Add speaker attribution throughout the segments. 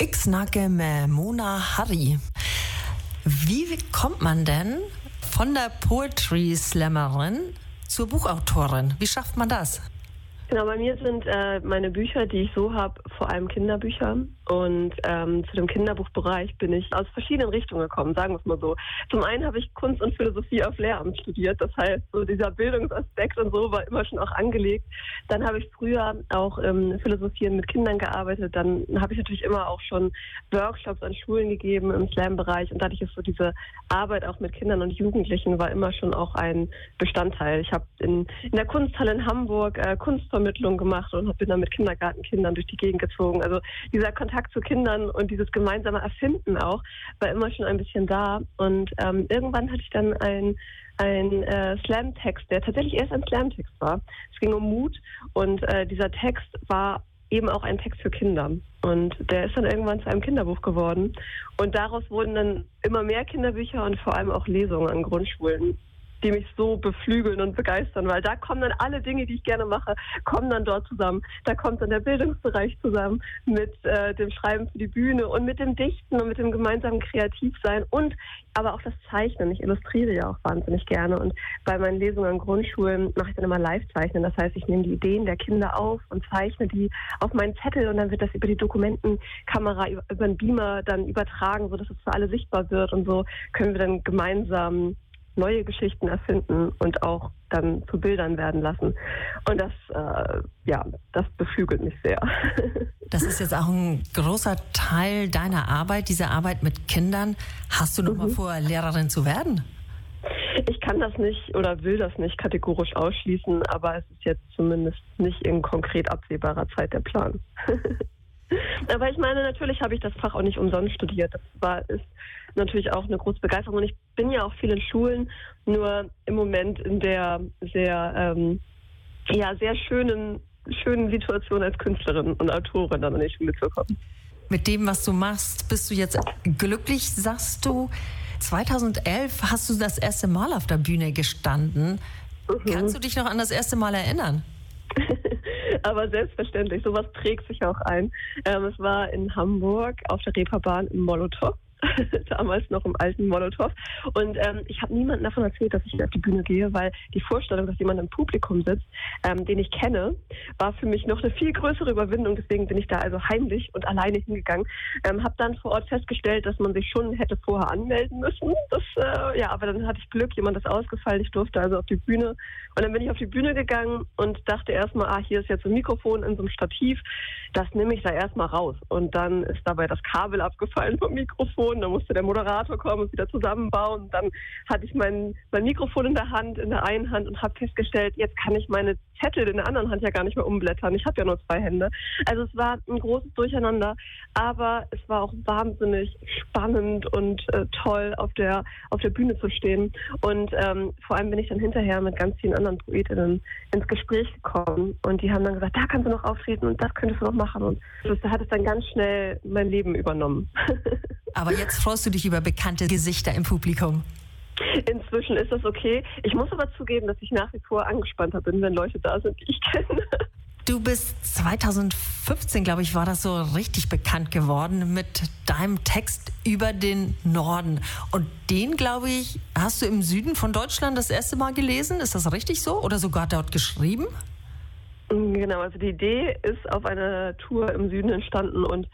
Speaker 1: Ich snacke mit Mona Harry. Wie kommt man denn von der Poetry Slammerin zur Buchautorin? Wie schafft man das?
Speaker 2: Genau, bei mir sind meine Bücher, die ich so habe, vor allem Kinderbücher. Und zu dem Kinderbuchbereich bin ich aus verschiedenen Richtungen gekommen, sagen wir es mal so. Zum einen habe ich Kunst und Philosophie auf Lehramt studiert. Das heißt, so dieser Bildungsaspekt und so war immer schon auch angelegt. Dann habe ich früher auch Philosophieren mit Kindern gearbeitet. Dann habe ich natürlich immer auch schon Workshops an Schulen gegeben im Slam-Bereich. Und dadurch ist so diese Arbeit auch mit Kindern und Jugendlichen war immer schon auch ein Bestandteil. Ich habe in der Kunsthalle in Hamburg Kunstvermittlung gemacht und bin dann mit Kindergartenkindern durch die Gegend gezogen. Also dieser Kontakt zu Kindern und dieses gemeinsame Erfinden auch war immer schon ein bisschen da. Und irgendwann hatte ich dann ein Slam-Text, der tatsächlich erst ein Slam-Text war. Es ging um Mut und dieser Text war eben auch ein Text für Kinder. Und der ist dann irgendwann zu einem Kinderbuch geworden. Und daraus wurden dann immer mehr Kinderbücher und vor allem auch Lesungen an Grundschulen, die mich so beflügeln und begeistern, weil da kommen dann alle Dinge, die ich gerne mache, kommen dann dort zusammen. Da kommt dann der Bildungsbereich zusammen mit dem Schreiben für die Bühne und mit dem Dichten und mit dem gemeinsamen Kreativsein und aber auch das Zeichnen. Ich illustriere ja auch wahnsinnig gerne und bei meinen Lesungen an Grundschulen mache ich dann immer Live-Zeichnen. Das heißt, ich nehme die Ideen der Kinder auf und zeichne die auf meinen Zettel und dann wird das über die Dokumentenkamera, über den Beamer dann übertragen, sodass es für alle sichtbar wird und so können wir dann gemeinsam neue Geschichten erfinden und auch dann zu Bildern werden lassen. Und das beflügelt mich sehr.
Speaker 1: Das ist jetzt auch ein großer Teil deiner Arbeit, diese Arbeit mit Kindern. Hast du noch mal vor, Lehrerin zu werden?
Speaker 2: Ich kann das nicht oder will das nicht kategorisch ausschließen, aber es ist jetzt zumindest nicht in konkret absehbarer Zeit der Plan. Aber ich meine, natürlich habe ich das Fach auch nicht umsonst studiert. Ist natürlich auch eine große Begeisterung. Und ich bin ja auch viel in Schulen, nur im Moment in der sehr schönen Situation als Künstlerin und Autorin dann an die Schule zu kommen.
Speaker 1: Mit dem, was du machst, bist du jetzt glücklich, sagst du. 2011 hast du das erste Mal auf der Bühne gestanden. Kannst du dich noch an das erste Mal erinnern?
Speaker 2: Aber selbstverständlich, sowas trägt sich auch ein. Es war in Hamburg auf der Reeperbahn im Molotow. Damals noch im alten Molotow. Und ich habe niemandem davon erzählt, dass ich auf die Bühne gehe, weil die Vorstellung, dass jemand im Publikum sitzt, den ich kenne, war für mich noch eine viel größere Überwindung. Deswegen bin ich da also heimlich und alleine hingegangen. Habe dann vor Ort festgestellt, dass man sich schon hätte vorher anmelden müssen. Aber dann hatte ich Glück, jemand ist ausgefallen. Ich durfte also auf die Bühne. Und dann bin ich auf die Bühne gegangen und dachte erstmal, hier ist jetzt ein Mikrofon in so einem Stativ. Das nehme ich da erstmal raus. Und dann ist dabei das Kabel abgefallen vom Mikrofon. Dann musste der Moderator kommen und wieder zusammenbauen. Und dann hatte ich mein Mikrofon in der Hand, in der einen Hand und habe festgestellt, jetzt kann ich meine Zettel in der anderen Hand ja gar nicht mehr umblättern. Ich habe ja nur 2 Hände. Also es war ein großes Durcheinander, aber es war auch wahnsinnig spannend und toll, auf der Bühne zu stehen. Und vor allem bin ich dann hinterher mit ganz vielen anderen Poetinnen ins Gespräch gekommen. Und die haben dann gesagt, da kannst du noch auftreten und das könntest du noch machen. Und da hat es dann ganz schnell mein Leben übernommen.
Speaker 1: Aber jetzt freust du dich über bekannte Gesichter im Publikum.
Speaker 2: Inzwischen ist das okay. Ich muss aber zugeben, dass ich nach wie vor angespannter bin, wenn Leute da sind, die ich kenne.
Speaker 1: Du bist 2015, glaube ich, war das so richtig bekannt geworden mit deinem Text über den Norden. Und den, glaube ich, hast du im Süden von Deutschland das erste Mal gelesen. Ist das richtig so? Oder sogar dort geschrieben?
Speaker 2: Genau, also die Idee ist auf einer Tour im Süden entstanden und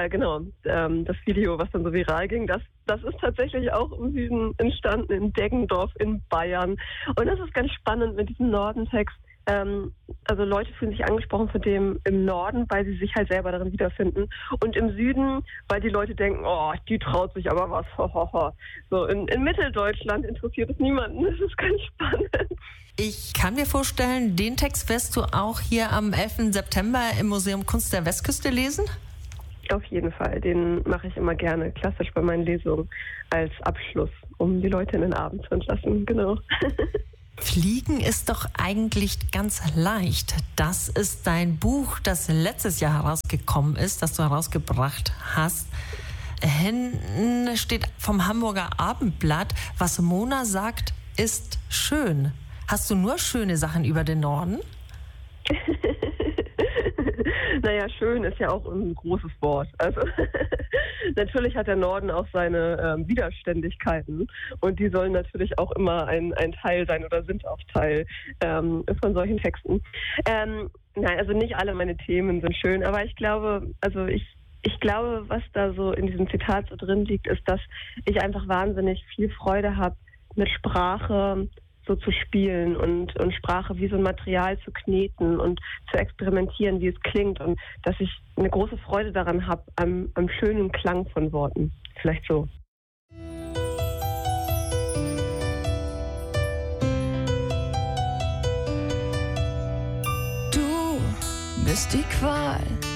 Speaker 2: das Video, was dann so viral ging, das ist tatsächlich auch im Süden entstanden, in Deggendorf in Bayern. Und das ist ganz spannend mit diesem Nordentext. Also Leute fühlen sich angesprochen von dem im Norden, weil sie sich halt selber darin wiederfinden. Und im Süden, weil die Leute denken, oh, die traut sich aber was. So in Mitteldeutschland interessiert es niemanden. Das ist ganz spannend.
Speaker 1: Ich kann mir vorstellen, den Text wirst du auch hier am 11. September im Museum Kunst der Westküste lesen?
Speaker 2: Auf jeden Fall. Den mache ich immer gerne klassisch bei meinen Lesungen als Abschluss, um die Leute in den Abend zu entlassen. Genau.
Speaker 1: Fliegen ist doch eigentlich ganz leicht. Das ist dein Buch, das letztes Jahr herausgekommen ist, das du herausgebracht hast. Hinten steht vom Hamburger Abendblatt, was Mona sagt, ist schön. Hast du nur schöne Sachen über den Norden?
Speaker 2: Naja, schön ist ja auch ein großes Wort. Also natürlich hat der Norden auch seine Widerständigkeiten und die sollen natürlich auch immer ein Teil sein oder sind auch Teil von solchen Texten. Nein, also nicht alle meine Themen sind schön, aber ich glaube, ich glaube, was da so in diesem Zitat so drin liegt, ist, dass ich einfach wahnsinnig viel Freude habe, mit Sprache so zu spielen und Sprache wie so ein Material zu kneten und zu experimentieren, wie es klingt und dass ich eine große Freude daran habe, am schönen Klang von Worten. Vielleicht so.
Speaker 3: Du bist die Qual.